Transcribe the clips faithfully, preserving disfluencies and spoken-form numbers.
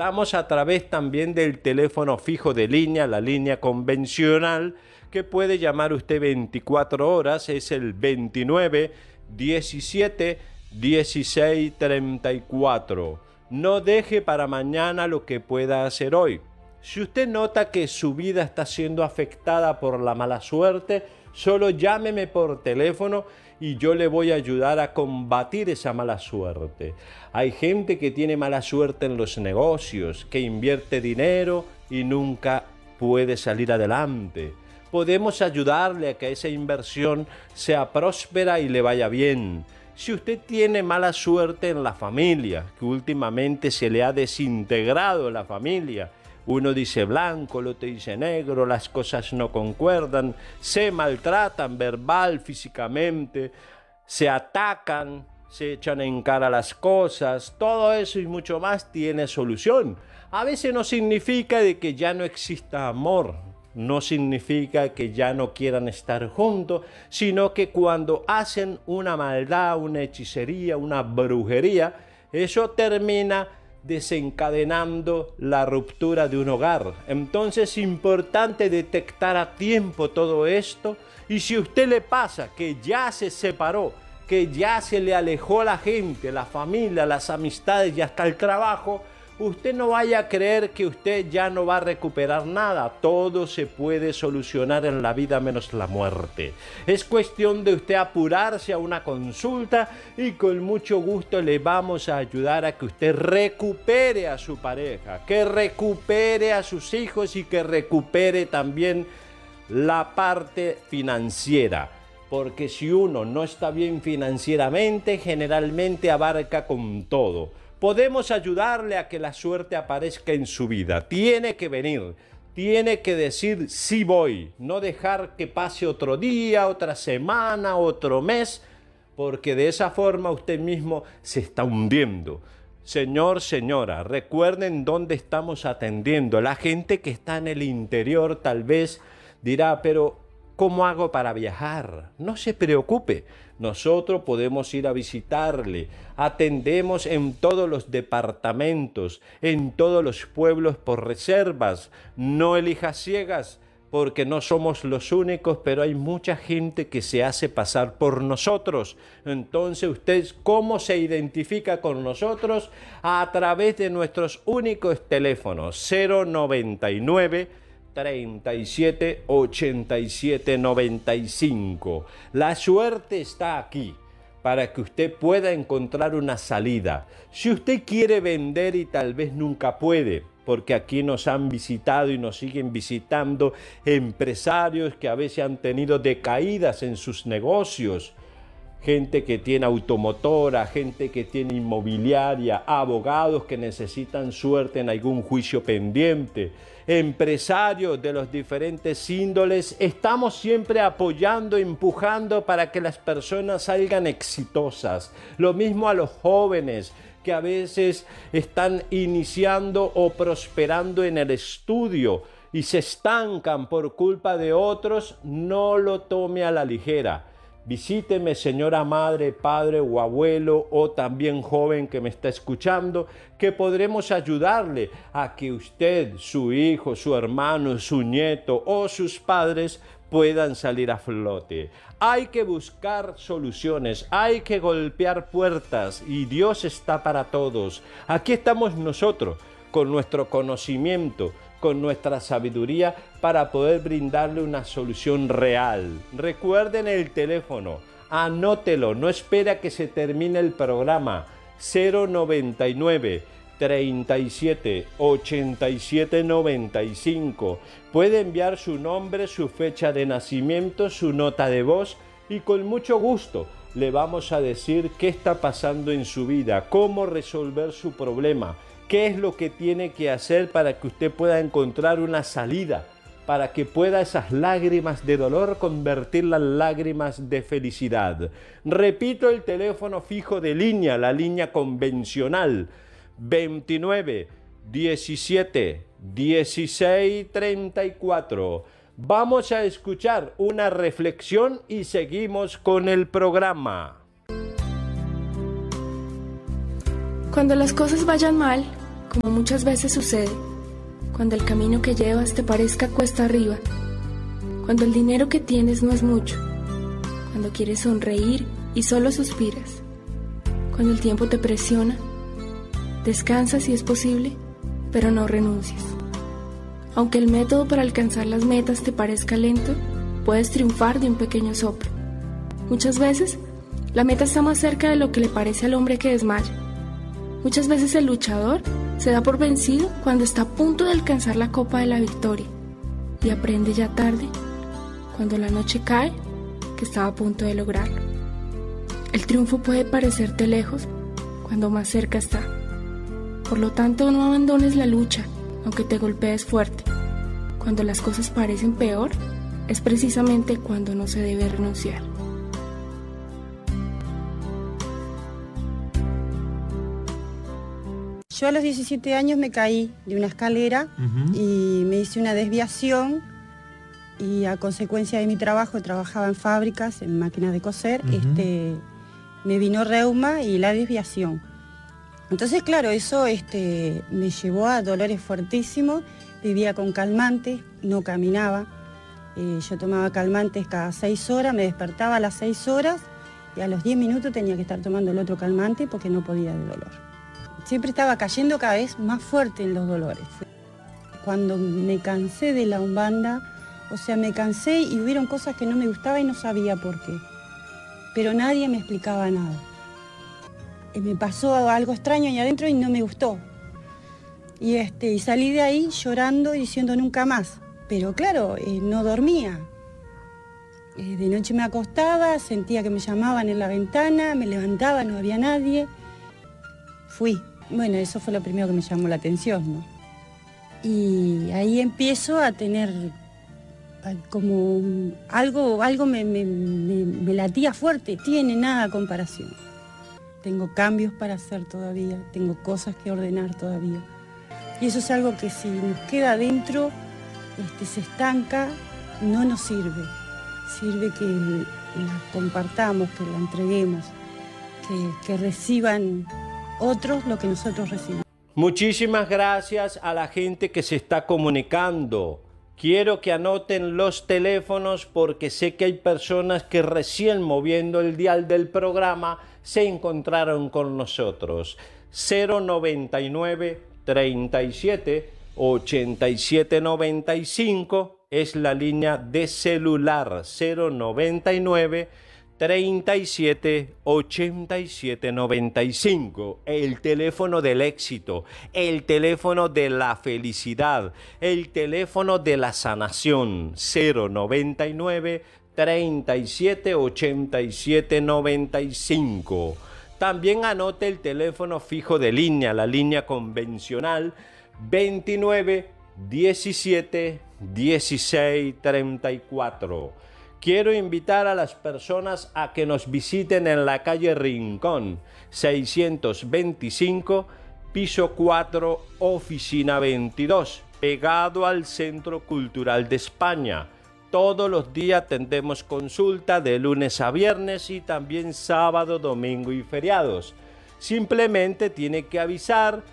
Estamos a través también del teléfono fijo de línea, la línea convencional, que puede llamar usted veinticuatro horas, es el veintinueve diecisiete dieciséis treinta y cuatro. No deje para mañana lo que pueda hacer hoy. Si usted nota que su vida está siendo afectada por la mala suerte, solo llámeme por teléfono y yo le voy a ayudar a combatir esa mala suerte. Hay gente que tiene mala suerte en los negocios, que invierte dinero y nunca puede salir adelante. Podemos ayudarle a que esa inversión sea próspera y le vaya bien. Si usted tiene mala suerte en la familia, que últimamente se le ha desintegrado la familia, uno dice blanco, el otro dice negro, las cosas no concuerdan, se maltratan verbal, físicamente, se atacan, se echan en cara las cosas, todo eso y mucho más tiene solución. A veces no significa de que ya no exista amor, no significa que ya no quieran estar juntos, sino que cuando hacen una maldad, una hechicería, una brujería, eso termina desencadenando la ruptura de un hogar. Entonces es importante detectar a tiempo todo esto, y si a usted le pasa que ya se separó, que ya se le alejó la gente, la familia, las amistades y hasta el trabajo, usted no vaya a creer que usted ya no va a recuperar nada. Todo se puede solucionar en la vida menos la muerte. Es cuestión de usted apurarse a una consulta y con mucho gusto le vamos a ayudar a que usted recupere a su pareja, que recupere a sus hijos y que recupere también la parte financiera. Porque si uno no está bien financieramente, generalmente abarca con todo. Podemos ayudarle a que la suerte aparezca en su vida. Tiene que venir, tiene que decir sí voy, no dejar que pase otro día, otra semana, otro mes, porque de esa forma usted mismo se está hundiendo. Señor, señora, recuerden dónde estamos atendiendo. La gente que está en el interior tal vez dirá, pero ¿cómo hago para viajar? No se preocupe, nosotros podemos ir a visitarle. Atendemos en todos los departamentos, en todos los pueblos por reservas. No elija ciegas, porque no somos los únicos, pero hay mucha gente que se hace pasar por nosotros. Entonces, ¿usted cómo se identifica con nosotros? A través de nuestros únicos teléfonos, cero noventa y nueve, treinta y siete, ochenta y siete, noventa y cinco. La suerte está aquí para que usted pueda encontrar una salida. Si usted quiere vender y tal vez nunca puede, porque aquí nos han visitado y nos siguen visitando empresarios que a veces han tenido decaídas en sus negocios, gente que tiene automotora, gente que tiene inmobiliaria, abogados que necesitan suerte en algún juicio pendiente, empresarios de los diferentes índoles. Estamos siempre apoyando, empujando para que las personas salgan exitosas. Lo mismo a los jóvenes que a veces están iniciando o prosperando en el estudio y se estancan por culpa de otros. No lo tome a la ligera. Visíteme, señora madre, padre o abuelo, o también joven que me está escuchando, que podremos ayudarle a que usted, su hijo, su hermano, su nieto o sus padres puedan salir a flote. Hay que buscar soluciones, hay que golpear puertas y Dios está para todos. Aquí estamos nosotros con nuestro conocimiento, con nuestra sabiduría para poder brindarle una solución real. Recuerden el teléfono, anótelo, no espera que se termine el programa. cero noventa y nueve, treinta y siete, ochenta y siete, noventa y cinco. Puede enviar su nombre, su fecha de nacimiento, su nota de voz y con mucho gusto le vamos a decir qué está pasando en su vida, cómo resolver su problema, qué es lo que tiene que hacer para que usted pueda encontrar una salida, para que pueda esas lágrimas de dolor convertirlas en lágrimas de felicidad. Repito el teléfono fijo de línea, la línea convencional, veintinueve, diecisiete, dieciséis, treinta y cuatro. Vamos a escuchar una reflexión y seguimos con el programa. Cuando las cosas vayan mal, Como muchas veces sucede, cuando el camino que llevas te parezca cuesta arriba, cuando el dinero que tienes no es mucho, cuando quieres sonreír y solo suspiras, cuando el tiempo te presiona, descansa si es posible, pero no renuncies. Aunque el método para alcanzar las metas te parezca lento, puedes triunfar de un pequeño soplo. Muchas veces, la meta está más cerca de lo que le parece al hombre que desmaya. Muchas veces el luchador se da por vencido cuando está a punto de alcanzar la copa de la victoria y aprende ya tarde, cuando la noche cae, que estaba a punto de lograrlo. El triunfo puede parecerte lejos cuando más cerca está. Por lo tanto, no abandones la lucha, aunque te golpees fuerte. Cuando las cosas parecen peor, es precisamente cuando no se debe renunciar. Yo a los diecisiete años me caí de una escalera uh-huh. y me hice una desviación y a consecuencia de mi trabajo, trabajaba en fábricas, en máquinas de coser, uh-huh. este, me vino reuma y la desviación. Entonces, claro, eso este, me llevó a dolores fuertísimos, vivía con calmantes, no caminaba, eh, yo tomaba calmantes cada seis horas, me despertaba a las seis horas y a los diez minutos tenía que estar tomando el otro calmante porque no podía de dolor. Siempre estaba cayendo cada vez más fuerte en los dolores. Cuando me cansé de la Umbanda, o sea, me cansé y hubieron cosas que no me gustaban y no sabía por qué. Pero nadie me explicaba nada. Me pasó algo extraño ahí adentro y no me gustó. Y, este, y salí de ahí llorando y diciendo nunca más. Pero claro, eh, no dormía. Eh, de noche me acostaba, sentía que me llamaban en la ventana, me levantaba, no había nadie. Fui. Bueno, eso fue lo primero que me llamó la atención, ¿no? Y ahí empiezo a tener como algo, algo me, me, me, me latía fuerte, tiene nada comparación. Tengo cambios para hacer todavía, tengo cosas que ordenar todavía. Y eso es algo que si nos queda adentro, este, se estanca, no nos sirve. Sirve que la compartamos, que la entreguemos, que, que reciban otros lo que nosotros recibimos. Muchísimas gracias a la gente que se está comunicando. Quiero que anoten los teléfonos porque sé que hay personas que recién moviendo el dial del programa se encontraron con nosotros. cero noventa y nueve, treinta y siete, ochenta y siete noventa y cinco es la línea de celular. cero noventa y nueve, treinta y siete, ochenta y siete noventa y cinco, el teléfono del éxito, el teléfono de la felicidad, el teléfono de la sanación. Cero noventa y nueve, treinta y siete, ochenta y siete noventa y cinco. También anote el teléfono fijo de línea, la línea convencional veintinueve, diecisiete, dieciséis, treinta y cuatro. Quiero invitar a las personas a que nos visiten en la calle Rincón, seiscientos veinticinco, piso cuatro, oficina veintidós, pegado al Centro Cultural de España. Todos los días tendremos consulta de lunes a viernes y también sábado, domingo y feriados. Simplemente tiene que avisar,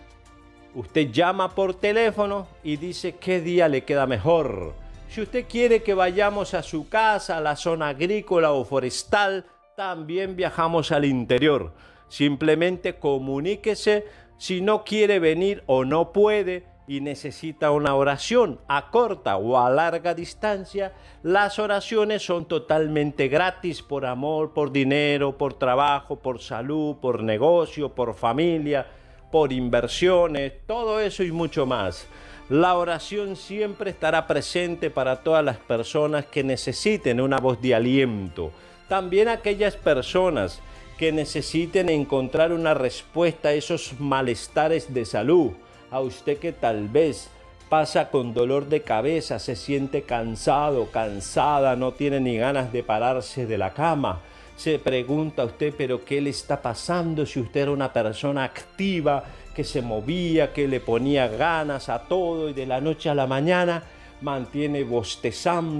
usted llama por teléfono y dice qué día le queda mejor. Si usted quiere que vayamos a su casa, a la zona agrícola o forestal, también viajamos al interior. Simplemente comuníquese si no quiere venir o no puede y necesita una oración a corta o a larga distancia. Las oraciones son totalmente gratis, por amor, por dinero, por trabajo, por salud, por negocio, por familia, por inversiones, todo eso y mucho más. La oración siempre estará presente para todas las personas que necesiten una voz de aliento. También aquellas personas que necesiten encontrar una respuesta a esos malestares de salud. A usted que tal vez pasa con dolor de cabeza, se siente cansado, cansada, no tiene ni ganas de pararse de la cama. Se pregunta usted, pero ¿qué le está pasando si usted era una persona activa, que se movía, que le ponía ganas a todo y de la noche a la mañana mantiene bostezando,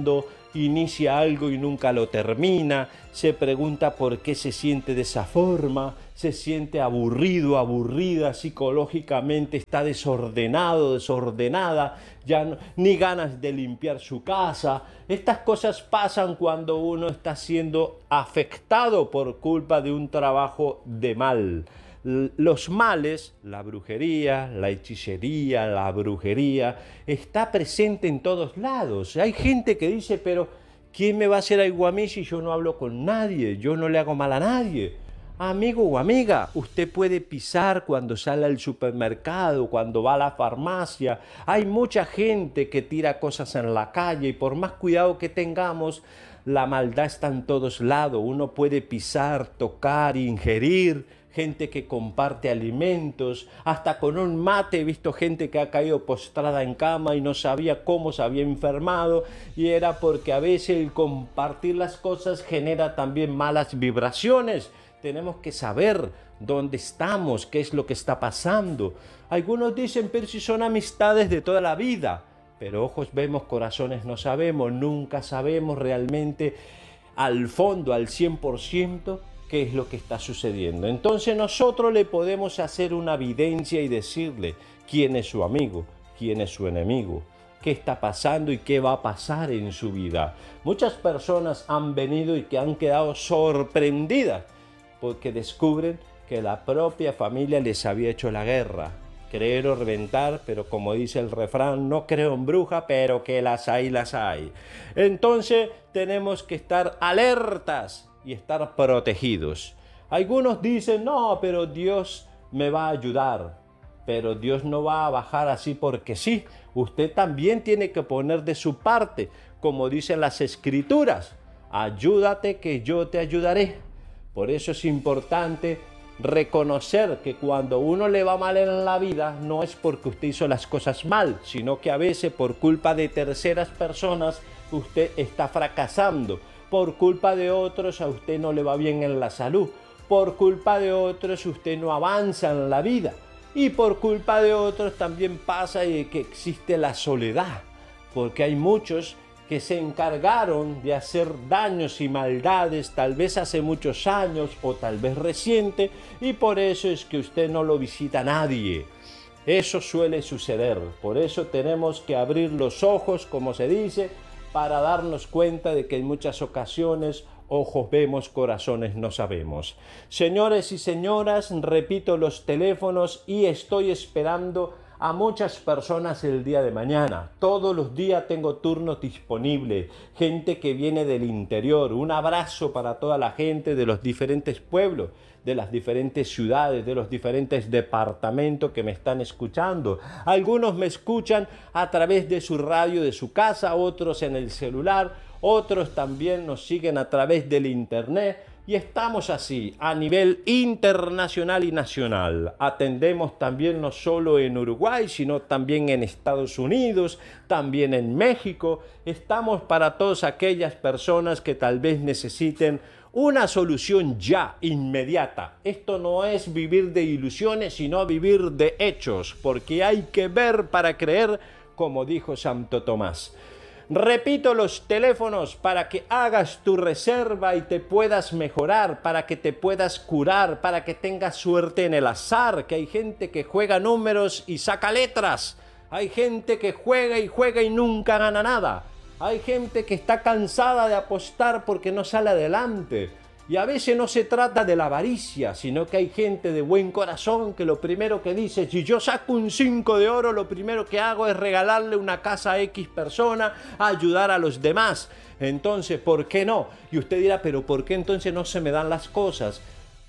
inicia algo y nunca lo termina, se pregunta por qué se siente de esa forma, se siente aburrido, aburrida, psicológicamente está desordenado, desordenada, ya no, ni ganas de limpiar su casa. Estas cosas pasan cuando uno está siendo afectado por culpa de un trabajo de mal. Los males, la brujería, la hechicería, la brujería, está presente en todos lados. Hay gente que dice, pero ¿quién me va a hacer algo a mí si yo no hablo con nadie? Yo no le hago mal a nadie. Amigo o amiga, usted puede pisar cuando sale al supermercado, cuando va a la farmacia. Hay mucha gente que tira cosas en la calle y por más cuidado que tengamos, la maldad está en todos lados. Uno puede pisar, tocar, ingerir. Gente que comparte alimentos, hasta con un mate he visto gente que ha caído postrada en cama y no sabía cómo se había enfermado, y era porque a veces el compartir las cosas genera también malas vibraciones. Tenemos que saber dónde estamos, qué es lo que está pasando. Algunos dicen, pero si son amistades de toda la vida, pero ojos vemos, corazones no sabemos, nunca sabemos realmente al fondo, al cien por ciento, qué es lo que está sucediendo. Entonces nosotros le podemos hacer una evidencia y decirle quién es su amigo, quién es su enemigo, qué está pasando y qué va a pasar en su vida. Muchas personas han venido y que han quedado sorprendidas porque descubren que la propia familia les había hecho la guerra. Creer o reventar, pero como dice el refrán, no creo en bruja, pero que las hay, las hay. Entonces tenemos que estar alertas y estar protegidos. Algunos dicen, no, pero Dios me va a ayudar. Pero Dios no va a bajar así porque sí. Usted también tiene que poner de su parte, como dicen las Escrituras. Ayúdate que yo te ayudaré. Por eso es importante reconocer que cuando uno le va mal en la vida, no es porque usted hizo las cosas mal, sino que a veces por culpa de terceras personas usted está fracasando. Por culpa de otros a usted no le va bien en la salud. Por culpa de otros usted no avanza en la vida. Y por culpa de otros también pasa que existe la soledad. Porque hay muchos que se encargaron de hacer daños y maldades tal vez hace muchos años o tal vez reciente, y por eso es que usted no lo visita a nadie. Eso suele suceder. Por eso tenemos que abrir los ojos, como se dice, para darnos cuenta de que en muchas ocasiones ojos vemos, corazones no sabemos. Señores y señoras, repito los teléfonos y estoy esperando a muchas personas el día de mañana. Todos los días tengo turnos disponibles, gente que viene del interior. Un abrazo para toda la gente de los diferentes pueblos, de las diferentes ciudades, de los diferentes departamentos que me están escuchando. Algunos me escuchan a través de su radio, de su casa, otros en el celular, otros también nos siguen a través del internet. Y estamos así, a nivel internacional y nacional. Atendemos también no solo en Uruguay, sino también en Estados Unidos, también en México. Estamos para todas aquellas personas que tal vez necesiten una solución ya, inmediata. Esto no es vivir de ilusiones, sino vivir de hechos, porque hay que ver para creer, como dijo Santo Tomás. Repito los teléfonos para que hagas tu reserva y te puedas mejorar, para que te puedas curar, para que tengas suerte en el azar, que hay gente que juega números y saca letras. Hay gente que juega y juega y nunca gana nada. Hay gente que está cansada de apostar porque no sale adelante. Y a veces no se trata de la avaricia, sino que hay gente de buen corazón que lo primero que dice, si yo saco un cinco de oro, lo primero que hago es regalarle una casa a X persona, a ayudar a los demás. Entonces, ¿por qué no? Y usted dirá, pero ¿por qué entonces no se me dan las cosas?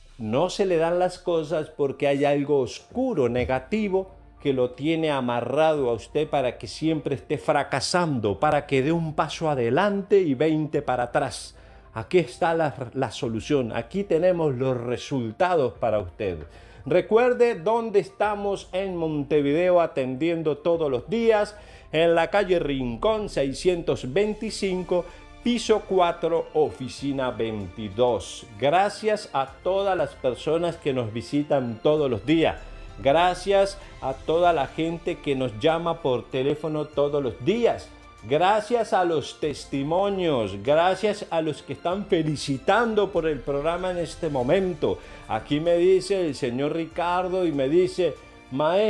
No se le dan las cosas porque hay algo oscuro, negativo, que lo tiene amarrado a usted para que siempre esté fracasando, para que dé un paso adelante y veinte para atrás. Aquí está la, la solución, aquí tenemos los resultados para usted. Recuerde dónde estamos en Montevideo atendiendo todos los días, en la calle Rincón seiscientos veinticinco, piso cuatro, oficina veintidós. Gracias a todas las personas que nos visitan todos los días. Gracias a toda la gente que nos llama por teléfono todos los días. gracias a los testimonios, gracias a los que están felicitando por el programa en este momento. Aquí me dice el señor Ricardo y me dice, maestro,